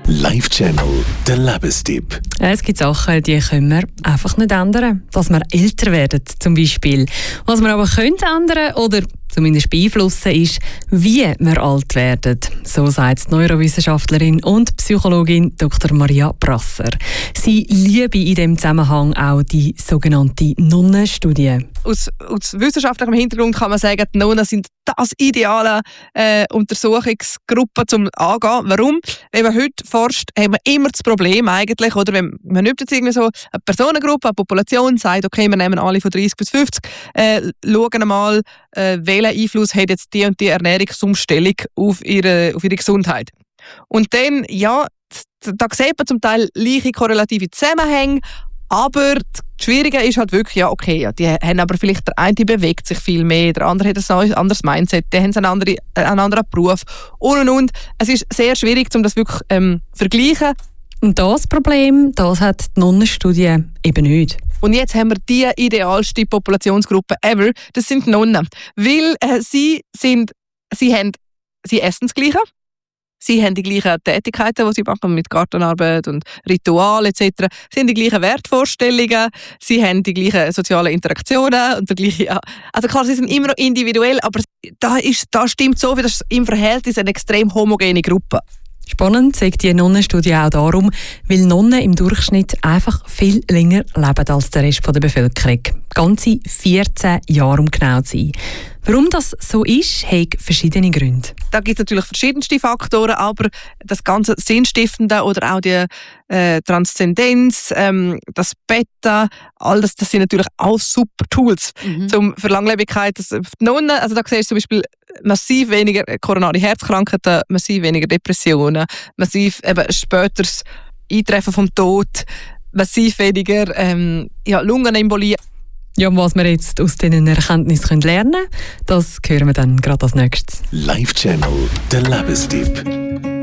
Live-Channel, der Lebenstipp. Es gibt Sachen, die können wir einfach nicht ändern. Dass wir älter werden, zum Beispiel. Was wir aber können ändern oder zumindest beeinflussen, ist, wie wir alt werden. So sagt die Neurowissenschaftlerin und Psychologin Dr. Maria Brasser. Sie liebe in diesem Zusammenhang auch die sogenannte Nonnenstudie. Aus wissenschaftlichem Hintergrund kann man sagen, die Nonnen sind das ideale Untersuchungsgruppe zum Angehen. Warum? Wenn man heute forscht, haben wir immer das Problem eigentlich, oder wenn man nimmt jetzt irgendwie so eine Personengruppe, eine Population, sagt, okay, wir nehmen alle von 30 bis 50, schauen mal, welchen Einfluss hat jetzt die und die Ernährungsumstellung auf ihre Gesundheit. Und dann, ja, da sieht man zum Teil gleiche korrelative Zusammenhänge, aber das Schwierige ist halt wirklich, ja, okay, ja, die haben aber vielleicht, der eine bewegt sich viel mehr, der andere hat ein anderes Mindset, die haben einen anderen Beruf und. Es ist sehr schwierig, um das wirklich vergleichen. Und das Problem, das hat die Nonnenstudie eben nicht. Und jetzt haben wir die idealste Populationsgruppe ever, das sind die Nonnen. Weil sie essen das Gleiche. Sie haben die gleichen Tätigkeiten, die sie machen, mit Gartenarbeit und Ritual etc. Sie haben die gleichen Wertvorstellungen, sie haben die gleichen sozialen Interaktionen und der gleiche. Ja. Also klar, sie sind immer noch individuell, aber da stimmt so, wie das im Verhältnis eine extrem homogene Gruppe. Spannend sagt die Nonnenstudie auch darum, weil Nonnen im Durchschnitt einfach viel länger leben als der Rest der Bevölkerung. Ganze 14 Jahre, um genau zu sein. Warum das so ist, hat verschiedene Gründe. Da gibt es natürlich verschiedenste Faktoren, aber das ganze Sinnstiftende oder auch die Transzendenz, das Beta, all das sind natürlich auch super Tools für Langlebigkeit. Die Nonnen, also da siehst du zum Beispiel massiv weniger koronare Herzkrankheiten, massiv weniger Depressionen, massiv späteres Eintreffen vom Tod, massiv weniger Lungenembolie. Ja, und was wir jetzt aus diesen Erkenntnissen lernen können, das hören wir dann gerade als nächstes. Live-Channel, der Lebenstipp.